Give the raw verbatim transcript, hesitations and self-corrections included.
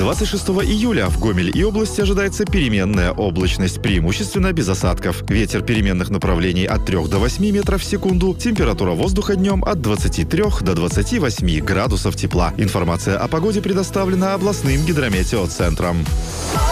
двадцать шестого июля в Гомеле и области ожидается переменная облачность, преимущественно без осадков. Ветер переменных направлений от трёх до восьми метров в секунду. Температура воздуха днем от двадцати трёх до двадцати восьми градусов тепла. Информация о погоде предоставлена областным гидрометеоцентром.